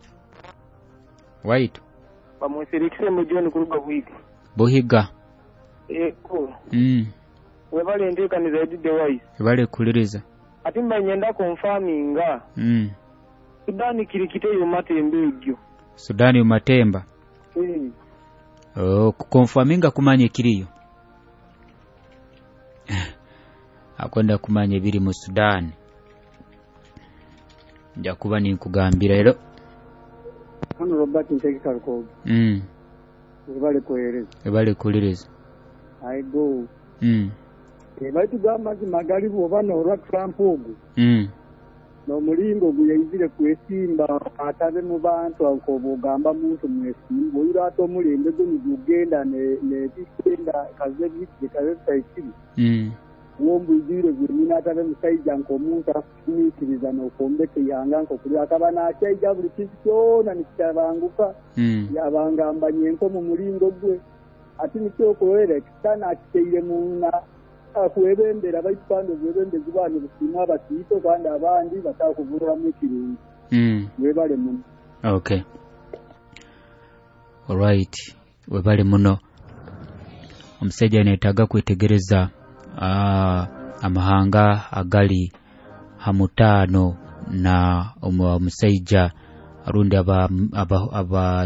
waitu bamusirikise mujoni kuruga buhiga ko webale ndekaniza device webale kuliriza ati mbanyenda confirminga Sudani kirikite yumatembegyo Sudani umatemba kukonfaminga kumanye kiriyo akwenda kumanye biri mu Sudan nja kuba ni kugambira ero hano Robert Ntegeka ko ebale kuliriza I go ebali tugamba magari bobana olwa Trump ogu no mulingo guyizire kwesimba atabe mu bantu akobugamba muntu mwesimbo irato mulembe gugenda ne bisenda kaze sayitiri wombu izire gumina atabe musayija nkomuntu akumikiriza no kombete yanga nko kuli akabana akyaija buli kisona nikyabanguka yabangamba nyenko mu mulingo gwe ati nikyo koere kitana akiteire muna akuebembera bayipando zebende zibanye busima batito kandi abandi batakuvura mu kirungi webale muno okay alright webale muno omusajja netaga kwetegereza amahanga agali hamutano na omusajja arundi aba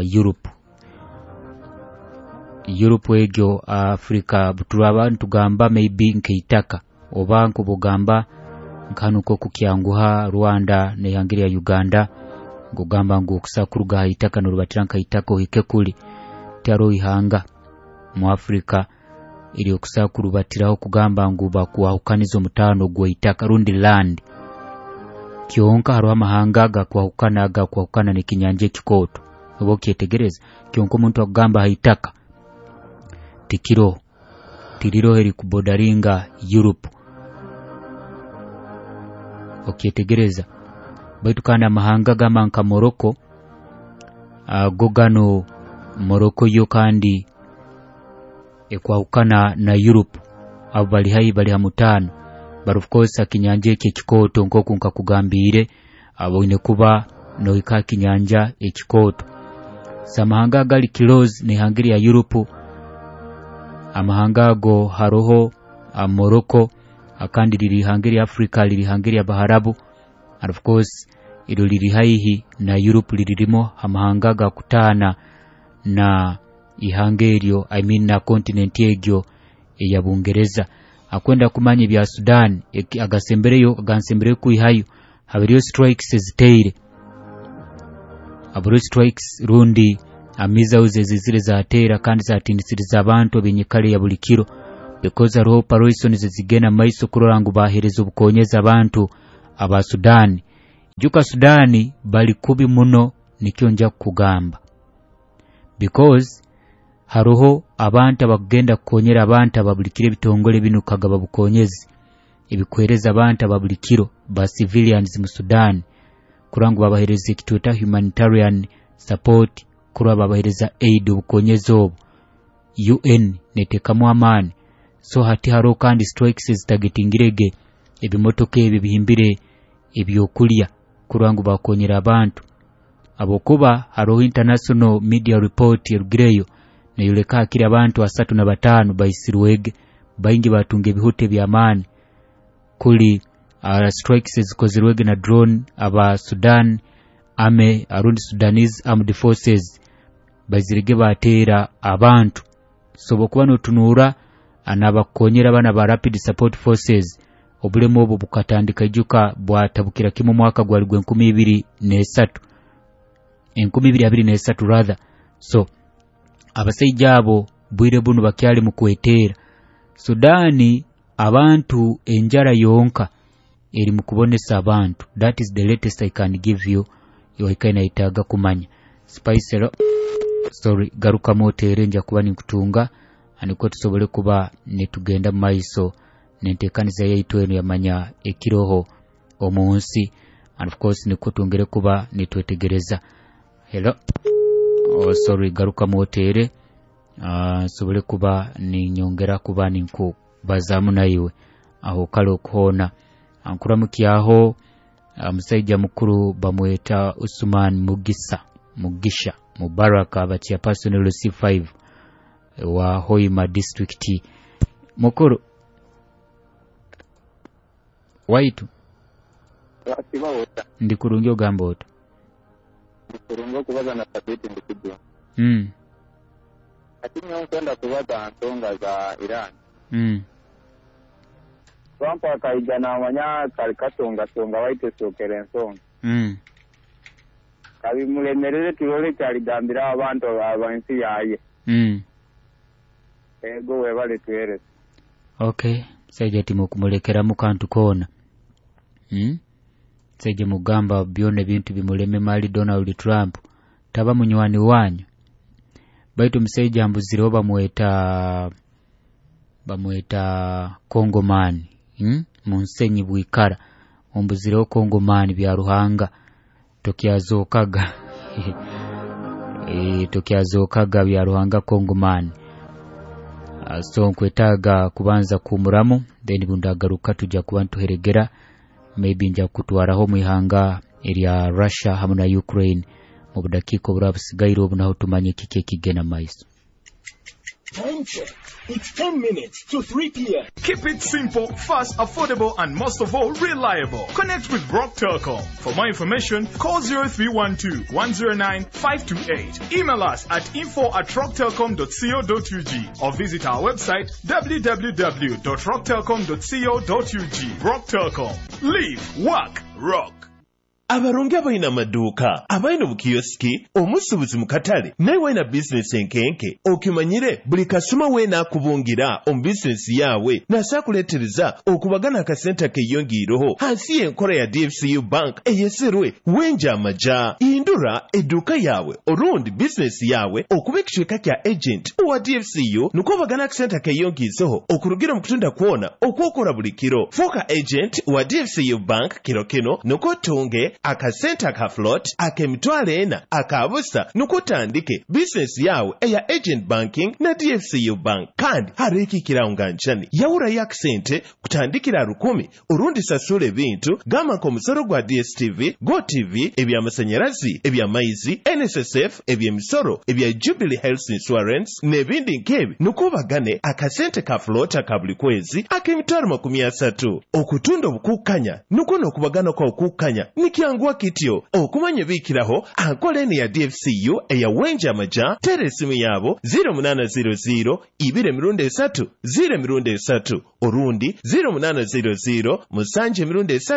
Europe egyo Africa butula abantu gamba maybe nkeitaka obanku bugamba nkanuko kukyanguha Rwanda ne yangiria Uganda ngugamba ngo kusakuruga itaka no rubatiranka itako hike kuli tyaro ihanga mu Africa ili okusakurubatiraho kugamba ngo bakuahukanizo mutano gwe itaka rundi land kionka haro amahanga gakwahukana ne kinyanje kikoto obo kyetegereza kionko muntu agamba haitaka tiriro heri kubodaringa Europe okyetegereza baitu kana mahanga gamanka Morocco gogano Morocco yo kandi ekwahukana na Europe abo bali hayi bali hamutano but of course akinyanja ekikooto nkoku nkakugambire abo ine kuba noika kinyanja ekikooto samahanga agali kilos ne hangiri ya Europe amahanga ago haroho Morocco akandi liri hangiri Africa liri hangiri ya Baharabu and of course ilo liri haihi na Europe lirimo amahanga ga kutana na ihangerio na continent egyo ya Bungereza akwenda kumanya bya Sudan agasembereye ku ihayo habiriyo strikes ziteire aburo strikes rundi amiza uzezizire zatera kandi zatindisiriza abantu benyikale ya bulikiro because aro operation zigena maiso kurorangu bahereza ubukonyeza abantu aba Sudan juka Sudani bali kubi muno nikyo nja kugamba because haroho abantu abagenda kukonyera abantu ababulikire bitongole binukaga babukonyezi ebikwereza abantu ababulikiro ba civilians mu Sudan kurangu babahereza kitota humanitarian support kurwa babahereza aid ubukonyezi UN netekamu amani so hati haro kandi strikes zitagetingirege ebimotoke ebihimbire ebyokulya kurangu bakonyera abantu abokuba haro international media report yerugireyo ne yuleka akira abantu 35 bayisirwege bayingi batunge bihute byamani kuli strikes zikozirwege na drone aba Sudan arundi Sudanese Armed Forces bazirige batera abantu sobo kuba no tunura anabakonyera bana ba Rapid Support Forces obulemo obo bukatandika juka bwatabukira kimu mwaka gwali 2023 rather so abasajja abo bwire bunu bakyali mu kwetera Sudani abantu enjara yonka eri mu kubonesa abantu that is the latest I can give you yoikaina itaga kumanya Spice garuka motere nja kuba nikutunga aniko tusobole kuba netugenda maiso nentekaniza yaitu eno yamanya ekiroho omunsi and of course nikutungere kuba nitwetegereza hello garuka motere sobole kuba ni nyongera kuba ninku bazamu naiwe aho kalo kuhona ankuramukiaho musajja mukuru bamweta Usman Mugisha Mubaraka abatia personal C5 wa Hoima district mukuru waitu ndikurungyo gamboto kurungo kubaza na sabiti ndikibyo atinyo kwenda kubaza nsonga za Iran Trump akaijana wanya kalikatonga songa waite sokere nsonga kabimulemerere kirole kyalidambira abantu abansi yaye ego webale twere okay seje timo kumulekera mu kantu kona seje mugamba byone bintu bimuleme mali Donald Trump taba munywani wanyu baitu mseje ambuziro bamweta Kongomani munsenyi bwikara ombuziro Kongomani bya Ruhanga tokyazokaga bya Ruhanga Kongomani so nkwetaga kubanza kumuramu then bundagaruka tujja kuba ntuheregera maybe nja kutwaraho muihanga area Russia hamwe na Ukraine mu budakiko burabusigairo bunaho tumanye kike kigena maiso. Time check. It's 10 minutes to 3 p.m. Keep it simple, fast, affordable, and most of all, reliable. Connect with Rock Telecom. For more information, call 0312-109-528. Email us at info@rocktelecom.co.ug or visit our website www.rocktelecom.co.ug. Rock Telecom. Live, work, rock. abaronge abaina maduuka abaina bukiyosiki omusubuzi mu katale naye waina bizinesi enkenke okimanyire buli kasuma weena akubungira omu bizinesi yawe nasakuleetereza okubagana akasente keyongiireho hansi y'enkola ya DFCU Bank eyeserwe wenja amaja hindura edduuka yawe orundi bizinesi yawe okuba ekicweka kya agent owa DFCU nuko bagana akasente keyongiiseho okurugira mu kutunda kwona okwokola buli kiro fuuka agent wa DFCU Bank kiro kino nuko tunge akasente aka float ak'emitwalo 4 akabusa nukutandike bizinesi yawe eya agent banking na DFCU bank kandi harikikirawo nga njani yawurayo akasente kutandikira 10 urundi sasula ebintu gama ko musoro gwa DSTV GoTV eby'amasanyalazi eby'amaizi NSSF eby'emisoro ebya Jubilee Health Insurance n'ebindi nk'ebi nukubagane akasente ka float aka buli kwezi ak'emitwalo 30 okutunda obukukanya nukuno okubagana kwa okukanya nikyanguwa kityo okumanya bikiraho ankoleni ya DFCU eya wenja amaja tere simu yabo 0800 2 3 orundi 0800 musanje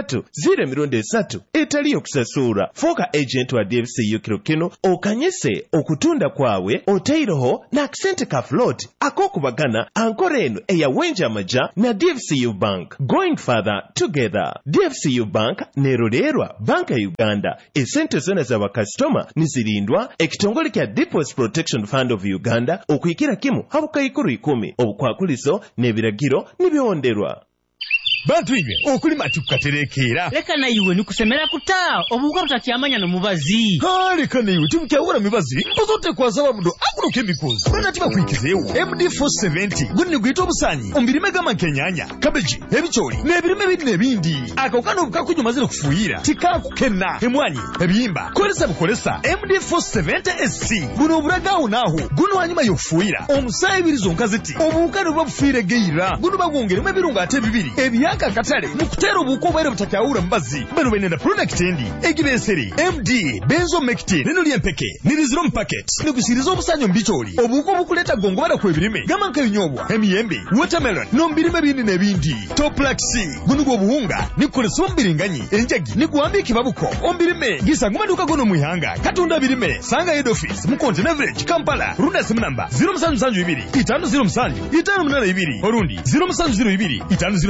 3 etali okusasura foka agent wa DFCU kirokino okanyese okutunda kwawe oteiroho na akasente ka float akokubagana ankorenu eya wenja amaja na DFCU bank going further together. DFCU bank nerolerwa banka ya Uganda esente zona za bakastoma nizirindwa ekitongole kya Deposit Protection Fund of Uganda okuyikira kimu habukayikuru 10 obukwakulizo n'ebiragiro nibionderwa. Bantu inge okulima tukaterekera leka na iwe nikusemera kuta obuka tutakyamanya no mubazi leka na iwe tumukyawura mibazi mpozote kwazaba mudo aguro chemicals bana tiba kuikizeyo MD470 gunni gwito obusanyi ombirime gama kenyanya cabbage ebicholi nebirime bindi nebindi akokano bukakunyumazira kufuira tikakukenna emwanyi ebiyimba kolesa MD470SC guno buragawo naho guno hanyuma yofuira omusayi birizo nkaziti obukano babufiire geira guno bagwongeremo ebirunga ate bibiri ebiyaka katale mukutero buko bwere butakyawura mbazi bano benenda product endi egibeseri MD benzomectin nino lyempeke niriziro packet nigusiriza obusanyo mbicholi obuko bukuleta gongo bada kwebirime gama nkayonyobwa emiyembe watermelon no mbirime bindi nebindi toplaxi gunugo obuhunga nikolesa ombiringanyi enjagi niguambi kibabuko ombirime gisanguma duka gono muihanga katunda birime sanga head office mu Container Village Kampala runda sim number 0772 507 582 orundi 0702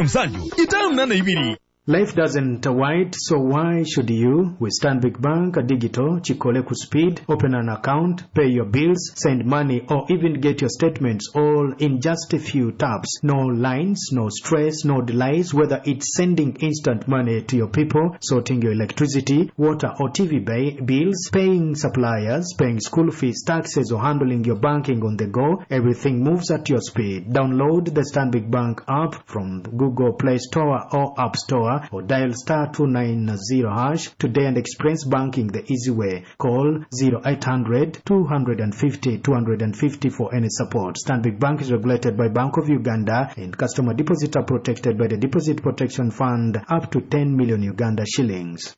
507 Life doesn't wait, so why should you? With Stanbic Bank Digital, Chikoleku Speed, open an account, pay your bills, send money, or even get your statements all in just a few taps. No lines, no stress, no delays, whether it's sending instant money to your people, sorting your electricity, water or TV bills, paying suppliers, paying school fees, taxes, or handling your banking on the go. Everything moves at your speed. Download the Stanbic Bank app from the Google Play Store or App Store, or dial *290# today and experience banking the easy way. Call 0800 250 250 for any support. Stanbic Bank is regulated by Bank of Uganda, and customer deposits are protected by the Deposit Protection Fund up to 10 million Uganda shillings.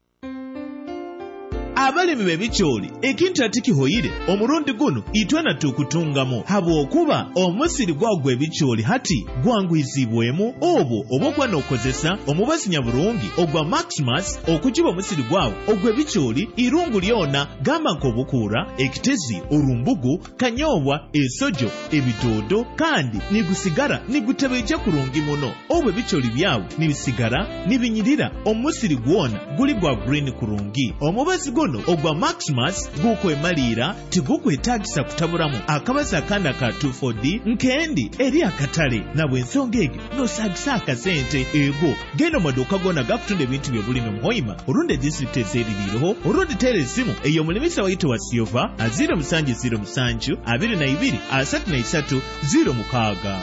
Abalimi bebicholi ekintu atikihoyire omurundi guno itwana tukutungamo habo okuba omusiri gwagwe ebicholi hati gwangwizibwemu obo obokwa nokozesa omubazi nyabulungi ogwa Maximus okujiba omusiri gwawo ogwe bicholi irungu lyona gamba nkobukura ekitezi urumbugu kanyobwa esojo ebidodo kandi nigusigara nigutebeje kurungi muno obwe bicholi byawo nibisigara nibinyirira omusiri gwona guli gwa green kurungi omubazi gono ogwa Maximus guko emalira tiguko etagisa kutaburamu akabaza akanda ka 24D nkendi eri akatale na bwensongege no sagisa akasente ego geno madoka gona gakutunde bintu byo buli no muhoima urunde district ezeririho urunde telesimu eyo mulimisa wayito wa Silva 0707 22 33 06.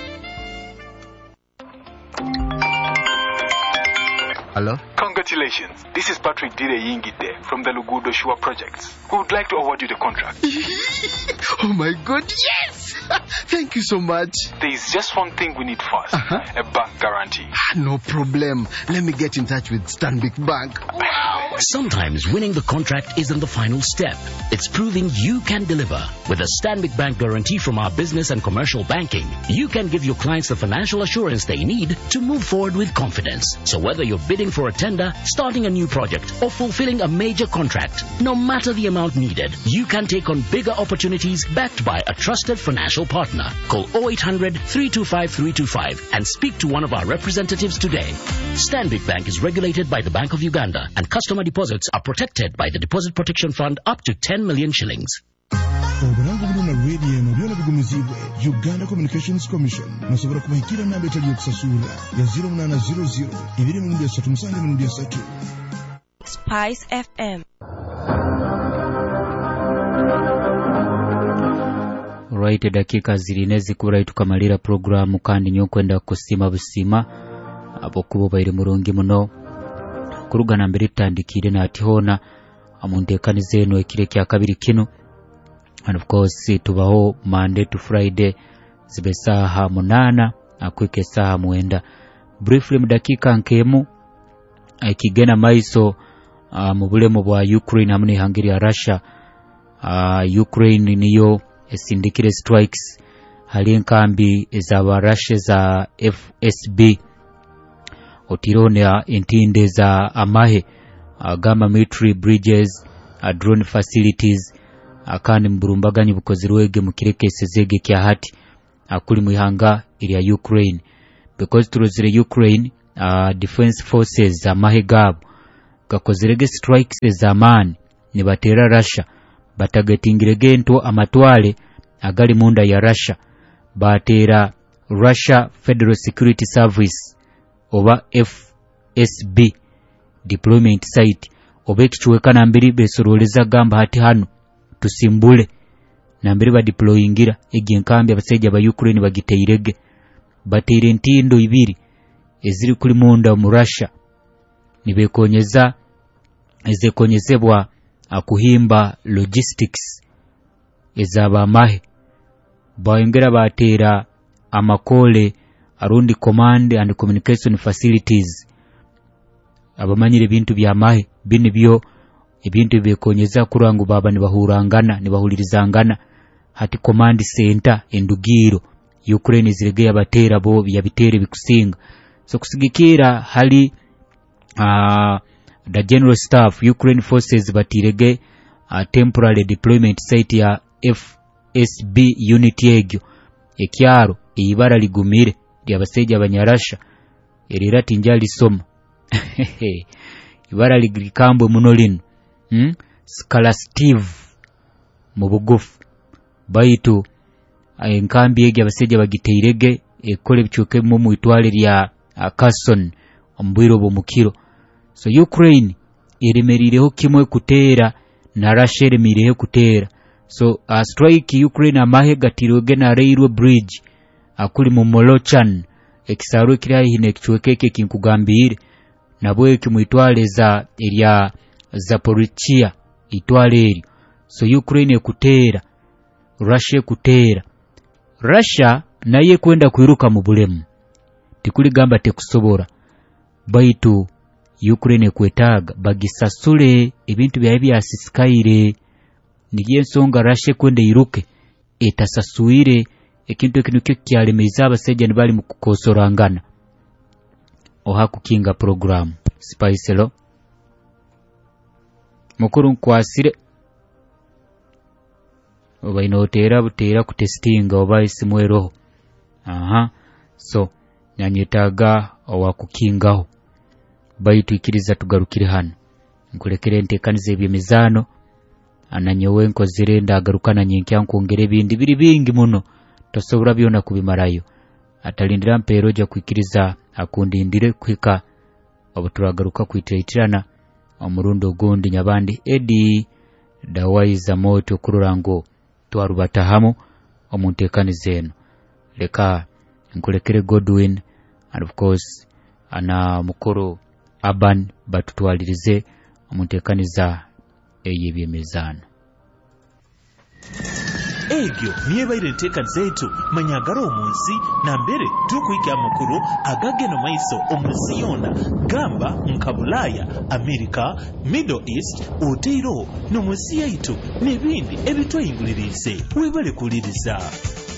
Hello? Congratulations. This is Patrick Dire Yingide from the Lugudo Shua Projects. We would like to award you the contract. Oh my God, yes! Thank you so much. There is just one thing we need first. A bank guarantee. No problem. Let me get in touch with Stanbic Bank. Wow! Sometimes winning the contract isn't the final step. It's proving you can deliver. With a Stanbic Bank guarantee from our business and commercial banking, you can give your clients the financial assurance they need to move forward with confidence. So whether you're bidding for a tender, starting a new project, or fulfilling a major contract, no matter the amount needed, you can take on bigger opportunities backed by a trusted financial partner. Call 0800 325 325 and speak to one of our representatives today. Stanbic Bank is regulated by the Bank of Uganda, and customer deposits are protected by the Deposit Protection Fund up to 10 million shillings. Oburango buluna radio no byona bigumizibwe Uganda Communications Commission nasobora kubahikira namba etali yokusasula ya 0800 2 3 3. Spice FM. Right, dakika zirine zikura tukamalira programu kandi nyo kwenda kusima busima abokubo bayire murungi muno kurugana mbere tandikire na atihona amuntekanize no ekire kya kabiri kino, and of course tubaho Monday to Friday zibe saha 8 akwike saha 9 briefly mudakika nkemu ikigena maiso mu bulemo bwa Ukraine hamwe hangiri ya Russia. Ukraine niyo esindikire strikes hali nkambi za Russia za FSB otirone ya intinde za amahe gama military bridges, drone facilities akandi mburumbaganyi bukozirwege mu kirekese zege kya hati akuli mu ihanga ili ya Ukraine, because turuzire Ukraine defense forces za mahegab gakozirege strikes za man ni batera Russia batagatingirege nto amatwale agali munda ya Russia batera Russia Federal Security Service oba FSB deployment site obekichweka nambiri besoroleza gamba hati hano tusimbule nambiri ba deployingira egenkambi abaseja ba Ukraine bagiteirege batire ntindo ibiri eziri kuli munda mu Russia nibekonyeza ezekonyezebwa akuhimba logistics ezaba mahe bayongera batera amakole arundi command and communication facilities abamanyire bintu bya mahe bini byo ebintu bekonyeza kurangu baba nibahurangana nibahulirizangana hati command center endugiro Ukraine zirege yabatera bo yabitere bikusinga so kusigikira hali the general staff Ukraine forces batirege temporary deployment site ya FSB unit yegyo ekyaro ibara ligumire lyabaseja abanyarasha erirati njali soma ibara ligikambwe munolin Skalastiv mu bugufu baitu enkambi yegyo abaseja bagiteirege ekole bichuke mu itwale lya Kherson ombwiro bomukiro. So Ukraine irimerireho kimwe kutera na Russia irimirireho kutera. So strike Ukraine amahe gatiroge na railway bridge akuli mu Molochan ekisaro kiri hine kichwekeke kinkugambire nabwe kimwitwale za area Zaporizhia itwale eri. So Ukraine kutera, Russia kutera. Russia naye kwenda kwiruka mu bulemu tikuli gamba tekusobora baitu Ukraine kwetaga bagisasule ebintu bya byasisikaire nigiye nsonga Russia kwende iruke etasasuire ekintu kino kyalemeza abaseja nibali mu kukosorangana ohakukinga program Spice lo mukuru nkwasire oba inotera butera ku testing oba isimweroho so nyanyetaga owakukingaho baitu ikiriza tugarukire hano nkulekere ntekanize ebyemizano ananyowe nkozire ndagarukana nyinkya nkongere bindi biri bingi muno tosobora byona kubimarayo atalindira mperoja kwikiriza akundindire kwika obuturagaruka kwitiritirana omurundo gondi nyabandi edi dawaiza moto kururango twarubatahamu omuntekanize eno leka nkulekere Godwin and of course ana mukoro Aban batutwalirize omuntekaniza eyebyemezano egyo niye baire nteka zetu manyagaro omunsi na mbere tukuika amakuru agageno maiso omunsi yona gamba nkabulaya America Middle East Otero no munsi yaitu nebindi ebitwayingulirize webale kuliriza